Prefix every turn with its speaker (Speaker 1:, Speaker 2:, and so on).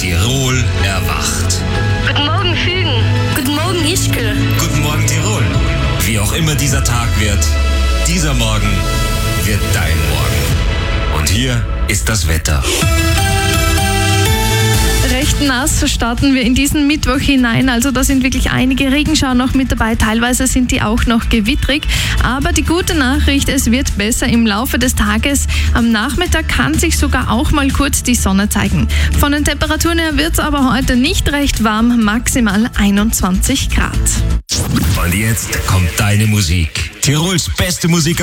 Speaker 1: Tirol erwacht.
Speaker 2: Guten Morgen, Fügen. Guten Morgen, Ischgl.
Speaker 1: Guten Morgen, Tirol. Wie auch immer dieser Tag wird, dieser Morgen wird dein Morgen. Und hier ist das Wetter.
Speaker 3: Recht nass starten wir in diesen Mittwoch hinein, also da sind wirklich einige Regenschauer noch mit dabei, teilweise sind die auch noch gewittrig, aber die gute Nachricht, es wird besser im Laufe des Tages. Am Nachmittag kann sich sogar auch mal kurz die Sonne zeigen. Von den Temperaturen her wird es aber heute nicht recht warm, maximal 21 Grad.
Speaker 1: Und jetzt kommt deine Musik. Tirols beste Musik